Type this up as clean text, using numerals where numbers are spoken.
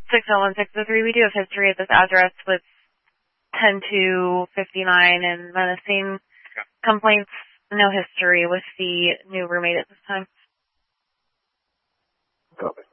601-603, we do have history at this address with 10259 and menacing complaints. No history with the new roommate at this time. Copy.